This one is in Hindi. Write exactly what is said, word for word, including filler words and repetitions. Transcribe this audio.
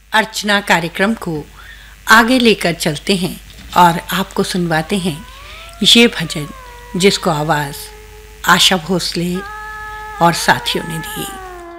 अर्चना कार्यक्रम को आगे लेकर चलते हैं और आपको सुनवाते हैं ये भजन जिसको आवाज़ आशा भोसले और साथियों ने दी।